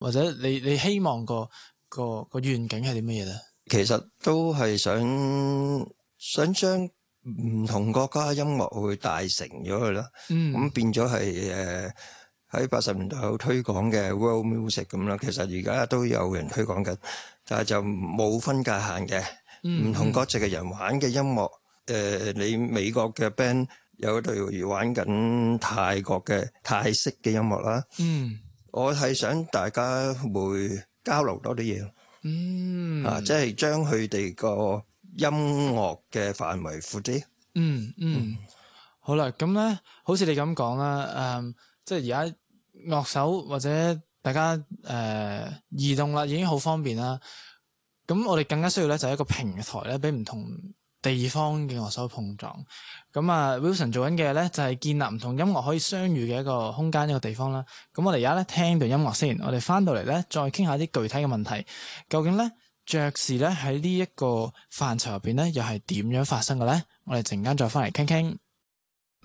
或者你希望個願景係啲乜嘢咧？ 其實都係想將唔同國家音樂去大成咗佢啦。咁變咗係喺80年代有推廣嘅 world music 咁啦。其實而家都有人推廣緊，但係就冇分界限嘅。唔同國籍嘅人玩嘅音樂，你美國嘅 band 有隊玩緊泰國嘅泰式嘅音樂啦。我係想大家會交流多啲嘢咯。即係將佢哋個音樂嘅範圍闊啲。 好啦，咁咧，好似你咁講啦，即係而家樂手或者大家移動啦，已經好方便啦。咁我哋更加需要咧就係一個平台咧，俾唔同地方嘅樂手碰撞。咁啊 Wilson 做緊嘅咧就係建立唔同音樂可以相遇嘅一個空間，一個地方啦。咁我哋而家咧聽段音樂先，我哋翻到嚟咧再傾下啲具體嘅問題。究竟咧爵士咧喺呢一個範疇入邊咧又係點樣發生嘅咧？我哋陣間再翻嚟傾傾。